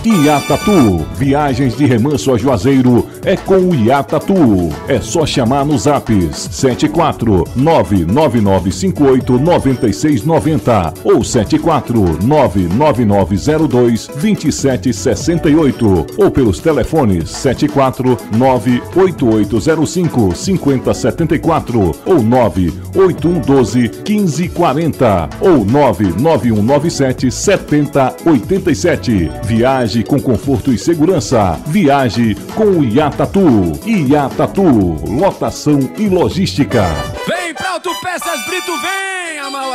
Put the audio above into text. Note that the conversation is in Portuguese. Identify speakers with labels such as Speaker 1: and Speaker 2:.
Speaker 1: Iatatu, viagens de remanso a Juazeiro é com o Iatatu. É só chamar nos zaps 74999589690 ou 74999022768 ou pelos telefones 74988055074 ou 981121540 ou 991977087. Viaje com conforto e segurança. Viaje com o Iatatu. Iatatu, lotação e logística.
Speaker 2: Vem pra Autopeças Brito, vem, Amaué!